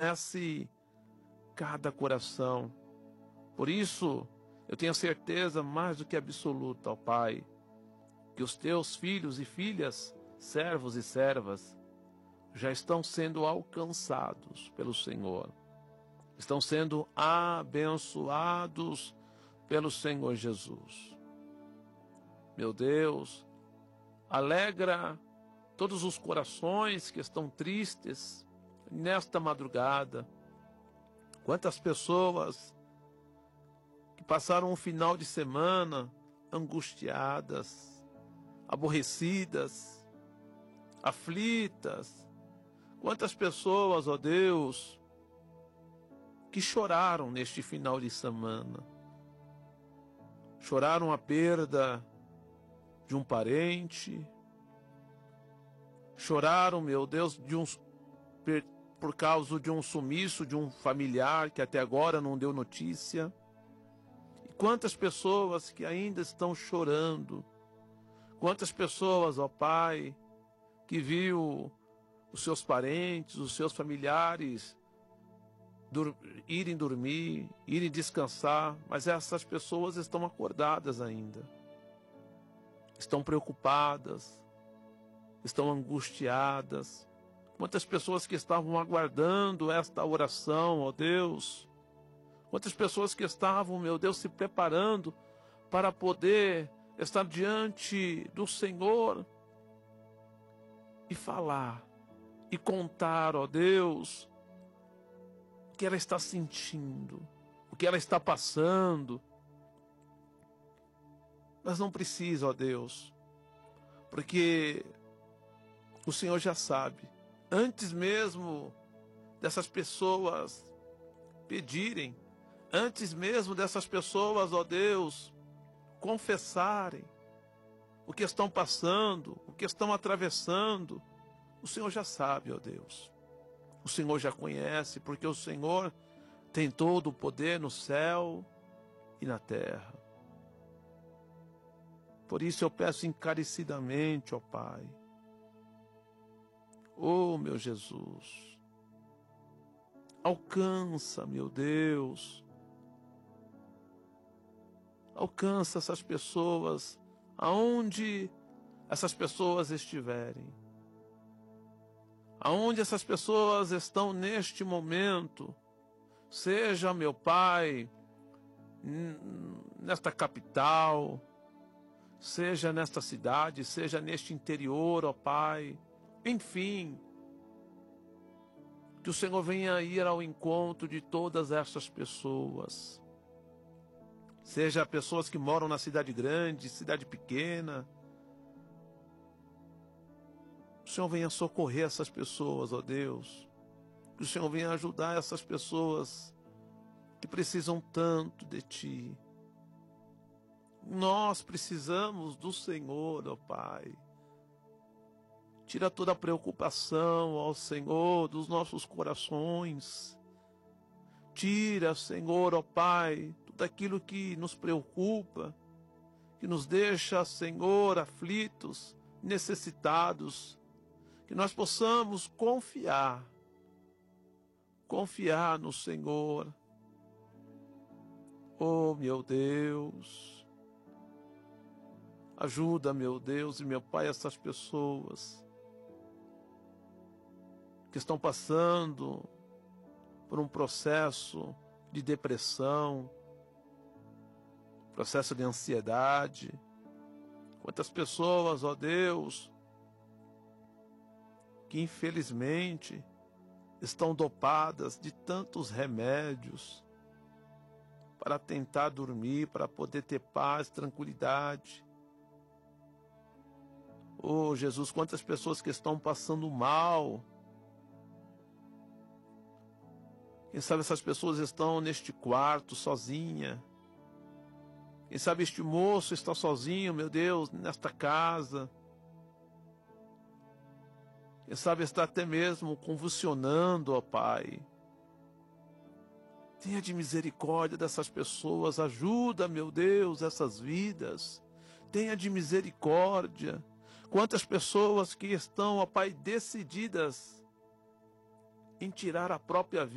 conhece cada coração. Por isso, eu tenho certeza mais do que absoluta, ó Pai, que os teus filhos e filhas, servos e servas, já estão sendo alcançados pelo Senhor. Estão sendo abençoados pelo Senhor Jesus. Meu Deus, alegra todos os corações que estão tristes nesta madrugada. Quantas pessoas que passaram um final de semana angustiadas, aborrecidas, aflitas. Quantas pessoas, ó Deus, que choraram neste final de semana. Choraram a perda de um parente. Choraram, meu Deus, por causa de um sumiço de um familiar que até agora não deu notícia. E quantas pessoas que ainda estão chorando. Quantas pessoas, ó Pai, que viu os seus parentes, os seus familiares irem dormir, irem descansar, mas essas pessoas estão acordadas ainda. Estão preocupadas, estão angustiadas. Quantas pessoas que estavam aguardando esta oração, ó Deus. Quantas pessoas que estavam, meu Deus, se preparando para poder estar diante do Senhor e falar, e contar, ó Deus, o que ela está sentindo, o que ela está passando. Mas não precisa, ó Deus, porque o Senhor já sabe. Antes mesmo dessas pessoas pedirem, antes mesmo dessas pessoas, ó Deus, confessarem o que estão passando, o que estão atravessando, o Senhor já sabe, ó Deus. O Senhor já conhece, porque o Senhor tem todo o poder no céu e na terra. Por isso eu peço encarecidamente, ó Pai, ó meu Jesus, alcança, meu Deus, alcança essas pessoas, aonde essas pessoas estiverem. Aonde essas pessoas estão neste momento, seja, meu Pai, nesta capital, seja nesta cidade, seja neste interior, ó Pai, enfim, que o Senhor venha ir ao encontro de todas essas pessoas, seja pessoas que moram na cidade grande, cidade pequena. Que o Senhor venha socorrer essas pessoas, ó Deus. Que o Senhor venha ajudar essas pessoas que precisam tanto de Ti. Nós precisamos do Senhor, ó Pai. Tira toda a preocupação, ó Senhor, dos nossos corações. Tira, Senhor, ó Pai, tudo aquilo que nos preocupa, que nos deixa, Senhor, aflitos, necessitados. Que nós possamos confiar no Senhor. Oh, meu Deus, ajuda, meu Deus e meu Pai, essas pessoas que estão passando por um processo de depressão, processo de ansiedade. Quantas pessoas, ó Deus, que infelizmente estão dopadas de tantos remédios para tentar dormir, para poder ter paz, tranquilidade. Oh Jesus, quantas pessoas que estão passando mal. Quem sabe essas pessoas estão neste quarto sozinha. Quem sabe este moço está sozinho, meu Deus, nesta casa. Quem sabe está até mesmo convulsionando, ó Pai. Tenha de misericórdia dessas pessoas, ajuda, meu Deus, essas vidas. Tenha de misericórdia. Quantas pessoas que estão, ó Pai, decididas em tirar a própria vida.